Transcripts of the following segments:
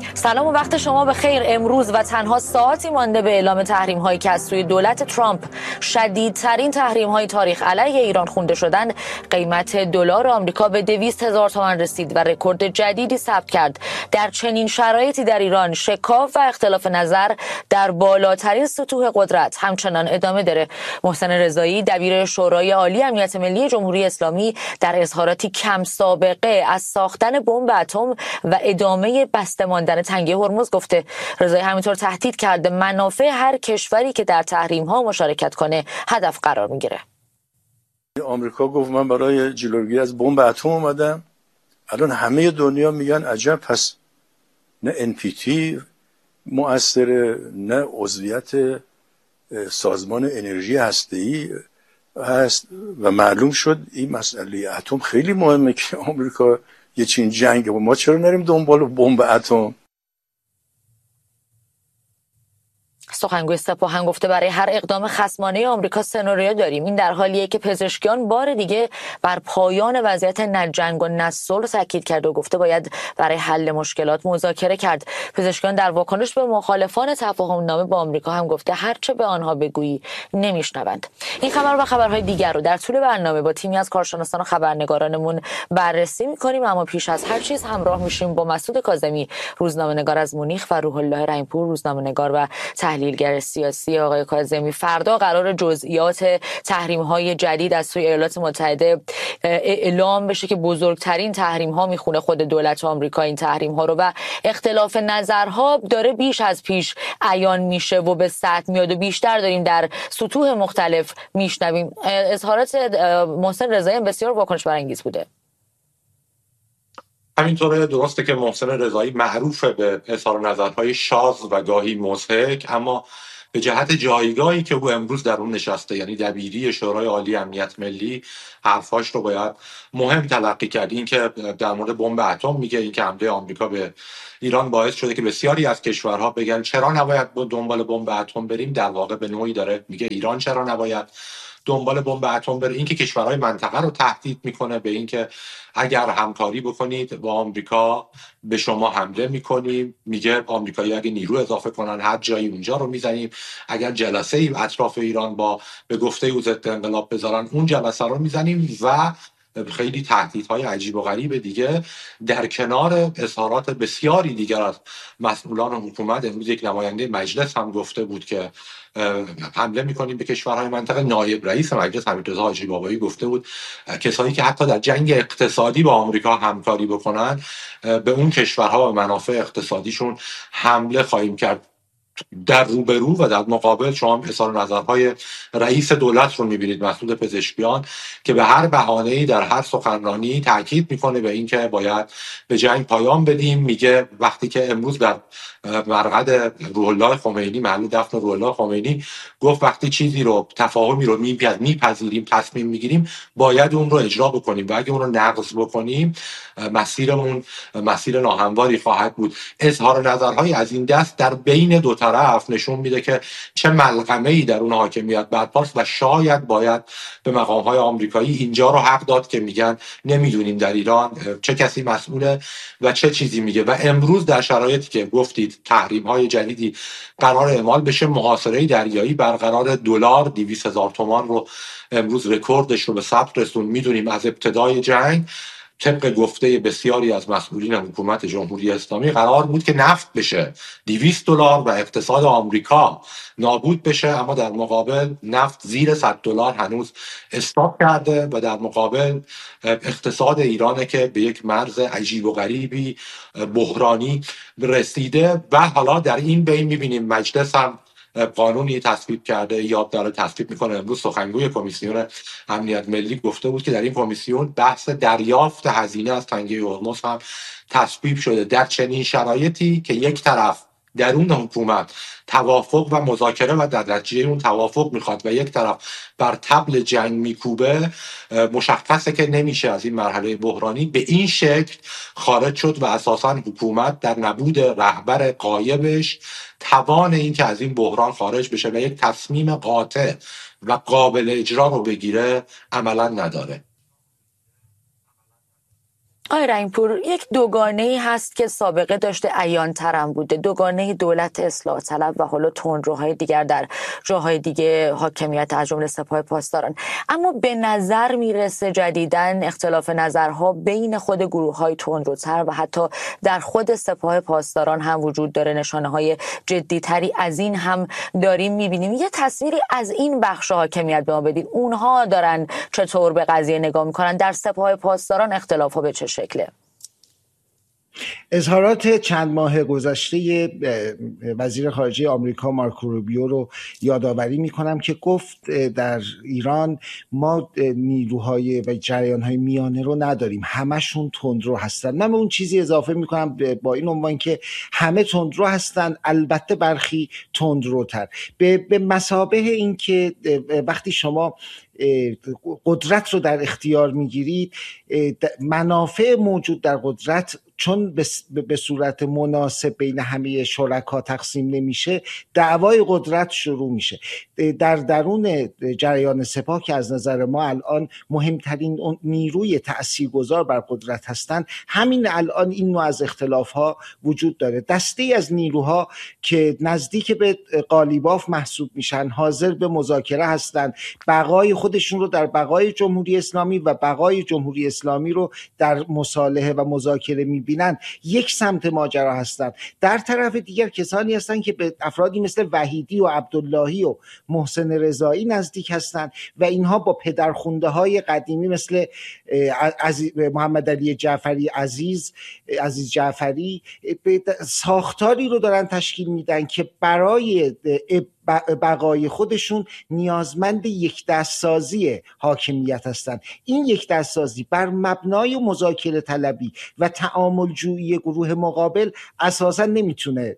سلام و وقت شما بخیر. امروز و تنها ساعتی مانده به اعلام تحریم‌هایی که از سوی دولت ترامپ شدیدترین تحریم‌های تاریخ علیه ایران خونده شدند، قیمت دلار آمریکا به 200,000 تومان رسید و رکورد جدیدی ثبت کرد. در چنین شرایطی در ایران شکاف و اختلاف نظر در بالاترین سطوح قدرت همچنان ادامه داره. محسن رضایی دبیر شورای عالی امنیت ملی جمهوری اسلامی در اظهاراتی کم سابقه از ساختن بمب اتم و ادامه بسته ماندن تنگه هرمز گفته. رضایی همینطور تهدید کرده منافع هر کشوری که در تحریم‌ها مشارکت کنه هدف قرار میگیره. آمریکا گفت من برای جلوگیری از بمب اتم اومدم. الان همه دنیا میگن عجب، پس نه NPT مؤثره، نه عضویت سازمان انرژی هسته‌ای هست و معلوم شد این مسئله اتم خیلی مهمه که آمریکا یه چین جنگ و ما چرا نریم دنبال بمب اتم؟ سخنگوی سپاهان گفته برای هر اقدام خصمانه آمریکا سناریو داریم. این در حالیه که پزشکیان بار دیگه بر پایان وضعیت نه جنگ و نه صلح تاکید کرد و گفته باید برای حل مشکلات مذاکره کرد. پزشکیان در واکنش به مخالفان تفاهم نامه با آمریکا هم گفته هرچه به آنها بگویی نمیشنوند. این خبر و خبرهای دیگر رو در طول برنامه با تیمی از کارشناسان و خبرنگارانمون بررسی می‌کنیم، اما پیش از هر چیز همراه میشیم با مسعود کاظمی، روزنامه‌نگار از مونیخ، و روح الله رحیم‌پور، روزنامه‌نگار و تحلیلگر سیاسی. آقای کاظمی، فردا قرار جزئیات تحریم‌های جدید از سوی ایالات متحده اعلام بشه که بزرگترین تحریم‌ها میخونه خود دولت آمریکا این تحریم‌ها رو، و اختلاف نظرها داره بیش از پیش عیان میشه و به سطح میاد و بیشتر داریم در سطوح مختلف میشنویم. اظهارات محسن رضایی بسیار واکنش برانگیز بوده. همینطوره، درسته که محسن رضایی معروفه به اظهار نظرهای شاذ و گاهی مضحک، اما به جهت جایگاهی که او امروز در اون نشسته، یعنی دبیری شورای عالی امنیت ملی، حرفاش رو باید مهم تلقی کرد. این که در مورد بمب اتم میگه، این که حمله آمریکا به ایران باعث شده که بسیاری از کشورها بگن چرا نباید دنبال بمب اتم بریم، در واقع به نوعی داره میگه ایران چرا نباید دنبال بمب اتم بره. این که کشورهای منطقه رو تهدید میکنه به اینکه اگر همکاری بکنید با آمریکا به شما حمله میکنیم. میگه آمریکایی اگه نیرو اضافه کنن هر جایی اونجا رو میزنیم، اگر جلسه ای اطراف ایران با به گفته او ضد انقلاب بذارن اون جلسه رو میزنیم، و خیلی تهدیدهای عجیب و غریب دیگه، در کنار اظهارات بسیاری دیگر از مسئولان حکومت. امروز یک نماینده مجلس هم گفته بود که حمله میکنیم به کشورهای منطقه. نایب رئیس مجلس حمیدرضا حاجی بابایی گفته بود کسایی که حتی در جنگ اقتصادی با آمریکا همکاری بکنن به اون کشورها و منافع اقتصادیشون حمله خواهیم کرد. در روبرو و در مقابل شما اظهار نظرهای رئیس دولت رو میبینید، مسئول پزشکیان، که به هر بهانه‌ای در هر سخنرانی تاکید میکنه به اینکه باید به جنگ پایان بدیم. میگه وقتی که امروز در مرقد روح الله خمینی، محل دفن روح الله خمینی، گفت وقتی چیزی رو، تفاهمی رو میپذیریم، تصمیم میگیریم، باید اون رو اجرا بکنیم و اگه اون رو نقض بکنیم مسیرمون مسیر ناهمواری خواهد بود. اظهار نظرهای از این دست در بین دو طرف نشون میده که چه ملغمه‌ای در اون حاکمیت برپاست و شاید باید به مقام‌های آمریکایی اینجا رو حق داد که میگن نمیدونیم در ایران چه کسی مسئوله و چه چیزی میگه. و امروز در شرایطی که گفتید تحریم‌های جدیدی قرار اعمال بشه، محاصره دریایی برقرار، دلار 200,000 تومان رو امروز رکوردش رو به ثبت رسون. میدونیم از ابتدای جنگ طبق گفته بسیاری از مسئولین حکومت جمهوری اسلامی قرار بود که نفت بشه $200 و اقتصاد آمریکا نابود بشه، اما در مقابل نفت زیر $100 هنوز استاپ کرده و در مقابل اقتصاد ایرانه که به یک مرز عجیب و غریبی بحرانی رسیده. و حالا در این بین میبینیم مجلس هم قانونی تصویب کرده یا داره تصویب میکنه. امروز سخنگوی کمیسیون امنیت ملی گفته بود که در این کمیسیون بحث دریافت هزینه از تنگه هرمز هم تصویب شده. در چنین شرایطی که یک طرف درون حکومت توافق و مذاکره و در نتیجه اون توافق میخواد و یک طرف بر طبل جنگ میکوبه، مشخصه که نمیشه از این مرحله بحرانی به این شکل خارج شد و اساساً حکومت در نبود رهبر غایبش توان این که از این بحران خارج بشه و یک تصمیم قاطع و قابل اجرا رو بگیره عملاً نداره. آقای رحیم‌پور، یک دوگانه‌ای هست که سابقه داشته، عیان‌ترم بوده، دوگانه دولت اصلاح طلب و حالا تندروهای دیگر در جاهای دیگه حاکمیت از جمله سپاه پاسداران. اما به نظر میرسه جدیداً اختلاف نظرها بین خود گروه‌های تندروتر و حتی در خود سپاه پاسداران هم وجود داره. نشانه‌های جدی‌تری از این هم داریم می‌بینیم. یه تصویری از این بخش حاکمیت به ما بدید. اونها دارن چطور به قضیه نگاه می‌کنن؟ در سپاه پاسداران اختلاف‌ها به چه شکله؟ اظهارات چند ماه گذشته وزیر خارجه آمریکا مارکو روبیو رو یادآوری میکنم که گفت در ایران ما نیروهای و جریانهای میانه رو نداریم، همشون تندرو هستن. من به اون چیزی اضافه میکنم با این عنوان که همه تندرو هستن، البته برخی تندروتر، به مثابه این که وقتی شما قدرت رو در اختیار میگیرید، منافع موجود در قدرت چون به صورت مناسب بین همه شرکا تقسیم نمیشه، دعوای قدرت شروع میشه. در درون جریان سپاه که از نظر ما الان مهمترین نیروی تاثیرگذار بر قدرت هستند، همین الان این نوع از اختلاف ها وجود داره. دسته از نیروها که نزدیک به قالیباف محسوب میشن، حاضر به مذاکره هستند، بقای خودشون رو در بقای جمهوری اسلامی و بقای جمهوری اسلامی رو در مصالحه و مذاکره میبینن، یک سمت ماجرا هستند. در طرف دیگر کسانی هستند که به افرادی مثل وحیدی و عبداللهی و محسن رضایی نزدیک هستند و اینها با پدرخونده های قدیمی مثل محمد علی جعفری عزیز جعفری ساختاری رو دارن تشکیل میدن که برای بقای خودشون نیازمند یک دستسازی حاکمیت هستند. این یک دستسازی بر مبنای مذاکره طلبی و تعامل جویی گروه مقابل اساسا نمیتونه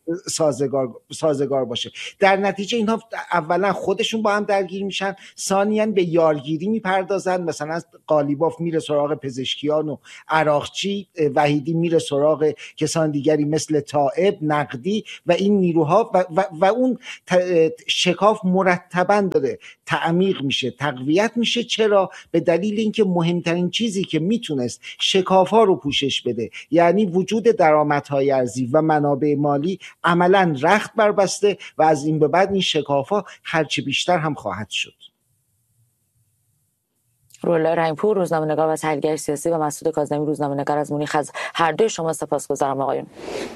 سازگار باشه. در نتیجه اینها اولا خودشون با هم درگیر میشن، ثانیاً به یارگیری میپردازن. مثلا قالیباف میره سراغ پزشکیان و عراقچی، وحیدی میره سراغ کسان دیگری مثل طائب، نقدی و این نیروها و اون شکاف مرتباً داره تعمیق میشه، تقویت میشه. چرا؟ به دلیل اینکه مهمترین چیزی که میتونست شکاف‌ها رو پوشش بده، یعنی وجود درآمدهای ارزی و منابع مالی، عملاً رخت بربسته و از این به بعد این شکاف‌ها هرچی بیشتر هم خواهد شد. رولا رحیم‌پور، روزنامه‌نگار و تحلیلگر سیاسی، و مسعود کاظمی، روزنامه‌نگار از مونیخ، از هر دوی شما سپاسگزارم آقایون.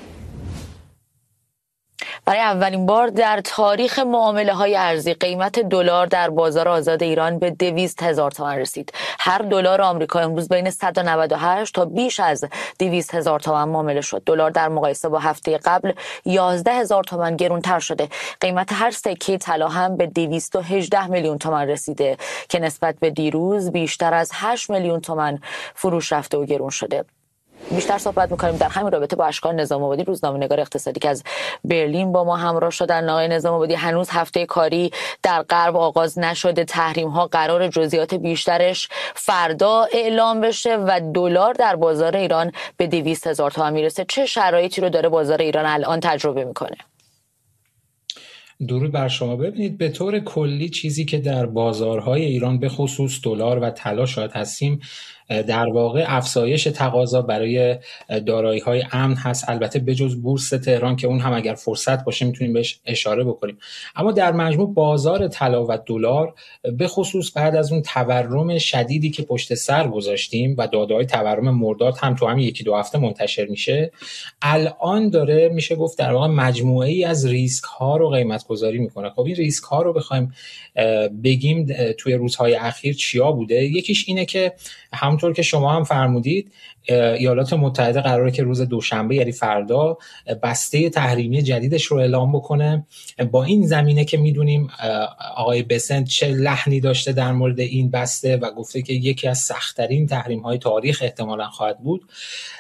برای اولین بار در تاریخ معامله‌های ارزی قیمت دلار در بازار آزاد ایران به 200,000 تومان رسید. هر دلار آمریکا امروز بین 198 تا بیش از 200,000 تومان معامله شد. دلار در مقایسه با هفته قبل 11,000 تومان گرانتر شده. قیمت هر سکه طلا هم به 218 میلیون تومان رسیده که نسبت به دیروز بیشتر از 8 میلیون تومان فروش رفته و گران شده. بیشتر صحبت می‌کنیم در همین رابطه با اشکان نظام‌آبادی، روزنامه‌نگار اقتصادی که از برلین با ما همراه شدن. آقای نظام‌آبادی، هنوز هفته کاری در غرب آغاز نشده، تحریم‌ها قرار جزئیات بیشترش فردا اعلام بشه و دلار در بازار ایران به 200,000 تومان میرسه. چه شرایطی رو داره بازار ایران الان تجربه میکنه؟ درود بر شما. ببینید، به طور کلی چیزی که در بازارهای ایران به خصوص دلار و طلا شاهد هستیم در واقع افزایش تقاضا برای دارایی‌های امن هست، البته بجز بورس تهران که اون هم اگر فرصت باشه میتونیم بهش اشاره بکنیم. اما در مجموع بازار طلا و دلار به خصوص بعد از اون تورم شدیدی که پشت سر گذاشتیم و داده‌های تورم مرداد هم تو همین یکی دو هفته منتشر میشه، الان داره میشه گفت در واقع مجموعه‌ای از ریسک ها رو قیمت گذاری میکنه. خب این ریسک ها رو بخوایم بگیم توی روزهای اخیر چیا بوده، یکیش اینه که همونطور که شما هم فرمودید ایالات متحده قراره که روز دوشنبه یعنی فردا بسته تحریمی جدیدش رو اعلام بکنه. با این زمینه که میدونیم آقای بسنت چه لحنی داشته در مورد این بسته و گفته که یکی از سخت‌ترین تحریم‌های تاریخ احتمالاً خواهد بود،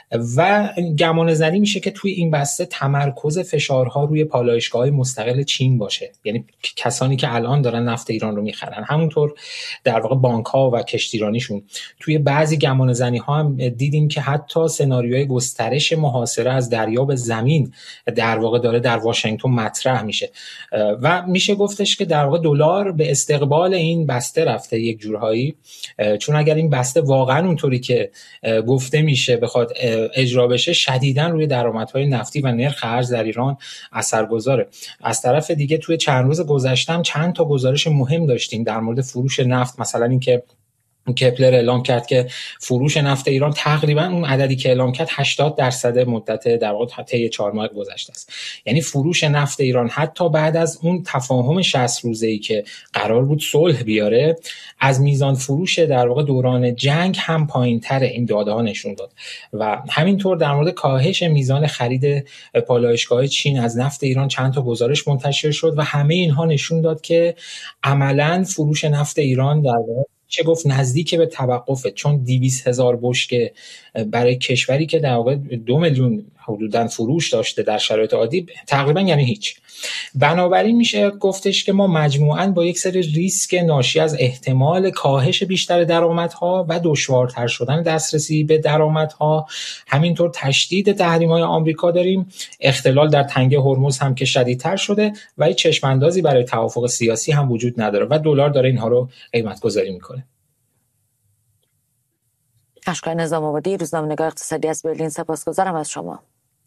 و گمان زنی میشه که توی این بسته تمرکز فشارها روی پالایشگاه‌های مستقل چین باشه، یعنی کسانی که الان دارن نفت ایران رو میخرن، همونطور در واقع بانک‌ها و کشتیرانیشون. توی بعضی گمان زنی‌ها هم دیدیم که حتی سناریوی گسترش محاصره از دریا به زمین در واقع داره در واشنگتن مطرح میشه و میشه گفتش که در واقع دلار به استقبال این بسته رفته یک جورهایی، چون اگر این بسته واقعا اونطوری که گفته میشه بخواد اجرا بشه، شدیداً روی درآمدهای نفتی و نرخ ارز در ایران اثرگذاره. از طرف دیگه توی چند روز گذشته هم چند تا گزارش مهم داشتیم در مورد فروش نفت، مثلا اینکه کپلر اعلام کرد که فروش نفت ایران تقریبا اون عددی که اعلام کرد 80% مدت در واقع طی 4 ماه گذشته است. یعنی فروش نفت ایران حتی بعد از اون تفاهم 60 روزه‌ای که قرار بود صلح بیاره، از میزان فروش در واقع دوران جنگ هم پایین‌تر این داده‌ها نشون داد و همینطور در مورد کاهش میزان خرید پالایشگاه چین از نفت ایران چند تا گزارش منتشر شد و همه اینها نشون داد که عملاً فروش نفت ایران در واقع چه گفت نزدیک به توقفه، چون 200,000 بشکه برای کشوری که در واقع 2 میلیون حدوداً فروش داشته در شرایط عادی تقریبا یعنی هیچ. بنابراین میشه گفتش که ما مجموعاً با یک سری ریسک ناشی از احتمال کاهش بیشتر درآمدها و دشوارتر شدن دسترسی به درآمدها، همینطور تشدید تحریم‌های آمریکا داریم، اختلال در تنگه هرمز هم که شدیدتر شده و هیچ چشم‌اندازی برای توافق سیاسی هم وجود نداره و دلار داره اینها رو قیمت گذاری میکنه. اشکان نظام آبادی، روزنامه‌نگار اقتصادی از برلین، سپاسگزارم از شما.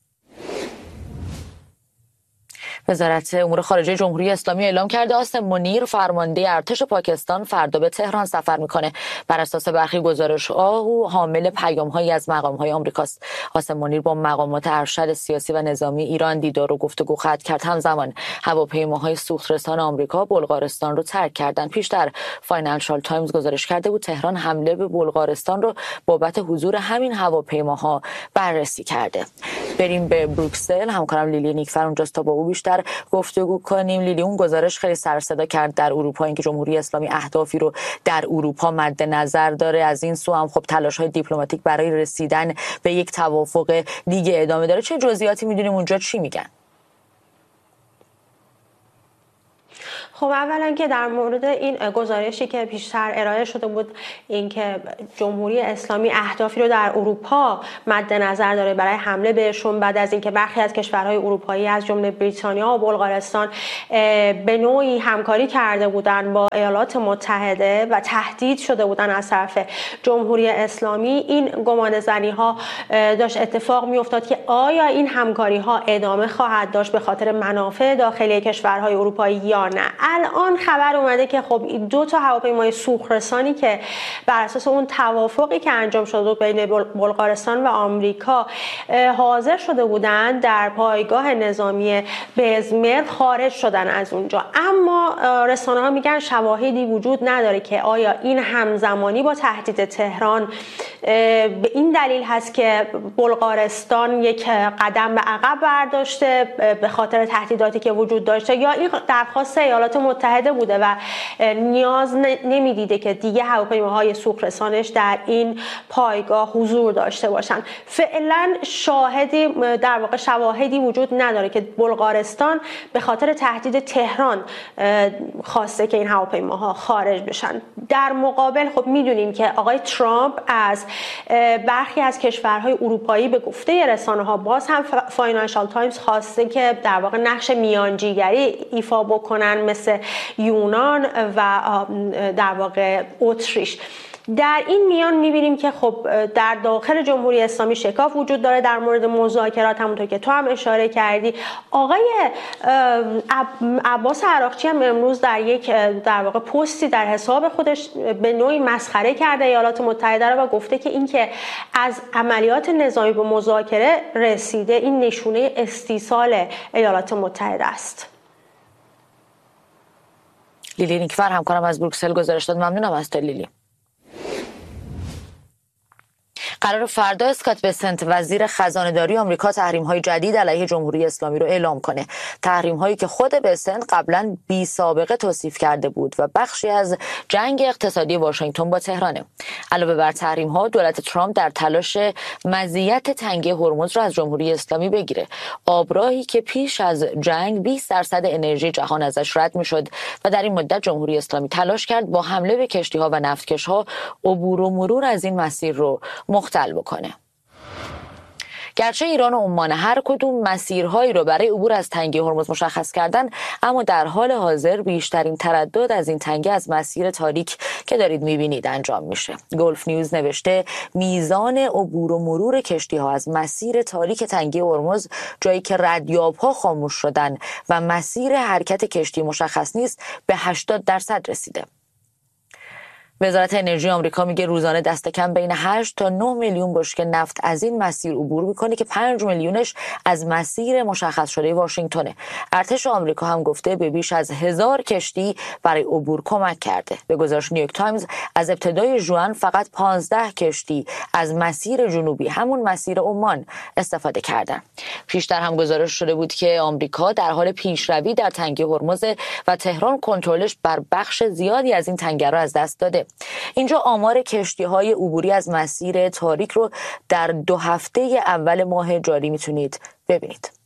وزارت امور خارجه جمهوری اسلامی اعلام کرده قاسم منیر فرمانده ارتش پاکستان فردا به تهران سفر میکنه. بر اساس برخی گزارش‌ها او حامل پیام‌هایی از مقام‌های آمریکاست. قاسم منیر با مقامات ارشد سیاسی و نظامی ایران دیدار و گفتگو خواهد کرد. همزمان هواپیماهای سوخترسان آمریکا بلغارستان رو ترک کردند. پیشتر فاینانشال تایمز گزارش کرده بود تهران حمله به بلغارستان رو بابت حضور همین هواپیماها بررسی کرده. بریم به بروکسل. همکارم لیلی نیکفر اونجاست تا با او بیشتر گفتگو کنیم. لیلی، اون گزارش خیلی سر صدا کرد در اروپا، اینکه جمهوری اسلامی اهدافی رو در اروپا مد نظر داره، از این سو هم خب تلاش‌های دیپلماتیک برای رسیدن به یک توافق دیگه ادامه داره. چه جزئیاتی میدونیم اونجا چی میگن؟ خب اولا که در مورد این گزارشی که پیشتر ارائه شده بود، اینکه جمهوری اسلامی اهدافی رو در اروپا مد نظر داره برای حمله بهشون، بعد از اینکه برخی از کشورهای اروپایی از جمله بریتانیا و بلغارستان به نوعی همکاری کرده بودن با ایالات متحده و تهدید شده بودن از طرف جمهوری اسلامی، این گمانه‌زنی ها داشت اتفاق میافتاد که آیا این همکاری ها ادامه خواهد داشت به خاطر منافع داخلی کشورهای اروپایی یا نه. الان خبر اومده که خب این 2 تا هواپیمای سوخترسانی که بر اساس اون توافقی که انجام شده بین بلغارستان و آمریکا حاضر شده بودند در پایگاه نظامی بزمر خارج شدن از اونجا، اما رسانه‌ها میگن شواهدی وجود نداره که آیا این همزمانی با تهدید تهران به این دلیل هست که بلغارستان یک قدم به عقب برداشته به خاطر تهدیداتی که وجود داشته، یا این درخواست ایالات متحده بوده و نیاز نمیدیده که دیگه هواپیماهای سوخترسانش در این پایگاه حضور داشته باشن. فعلا در واقع شواهدی وجود نداره که بلغارستان به خاطر تهدید تهران خواسته که این هواپیماها خارج بشن. در مقابل خب میدونیم که آقای ترامپ از برخی از کشورهای اروپایی به گفته رسانه‌ها، باز هم فاینانشال تایمز، خواسته که در واقع نقش میانجیگری ایفا بکنن، مثل یونان و در واقع اتریش. در این میان میبینیم که خب در داخل جمهوری اسلامی شکاف وجود داره در مورد مذاکرات، همونطور که تو هم اشاره کردی. آقای عباس عراقچی هم امروز در واقع پستی در حساب خودش به نوعی مسخره کرده ایالات متحده رو و گفته که اینکه از عملیات نظامی به مذاکره رسیده، این نشونه استیصال ایالات متحده است. لیلی نیکفر همکارم از بروکسل گزارش داد. ممنونم از تو لیلی. قرار فردا اسکات بسنت وزیر خزانه‌داری آمریکا تحریم‌های جدید علیه جمهوری اسلامی رو اعلام کنه. تحریم‌هایی که خود بسنت قبلا بی سابقه توصیف کرده بود و بخشی از جنگ اقتصادی واشنگتن با تهرانه. علاوه بر تحریم‌ها، دولت ترامپ در تلاش مزیت تنگه هرمز را از جمهوری اسلامی بگیره. آبراهی که پیش از جنگ 20% انرژی جهان ازش رد می‌شد و در این مدت جمهوری اسلامی تلاش کرد با حمله به کشتی‌ها و نفتکش‌ها عبور و مرور از این مسیر رو مختل بکنه. گرچه ایران و عمان هر کدوم مسیرهایی رو برای عبور از تنگه هرمز مشخص کردن، اما در حال حاضر بیشترین تردد از این تنگه از مسیر تاریک که دارید میبینید انجام میشه. گلف نیوز نوشته میزان عبور و مرور کشتی‌ها از مسیر تاریک تنگه هرمز، جایی که ردیاب‌ها خاموش شدن و مسیر حرکت کشتی مشخص نیست، به 80% رسیده. وزارت انرژی آمریکا میگه روزانه دست کم بین 8 تا 9 میلیون بشکه نفت از این مسیر عبور میکنه که 5 میلیونش از مسیر مشخص شده واشنگتنه. ارتش آمریکا هم گفته به بیش از 1000 کشتی برای عبور کمک کرده. به گزارش نیویورک تایمز از ابتدای ژوئن فقط 15 کشتی از مسیر جنوبی، همون مسیر عمان، استفاده کردن. پیشتر هم گزارش شده بود که آمریکا در حال پیشروی در تنگه هرمز و تهران کنترلش بر بخش زیادی از این تنگه را از دست داده. اینجا آمار کشتی‌های عبوری از مسیر تاریک رو در 2 هفته اول ماه جاری میتونید ببینید.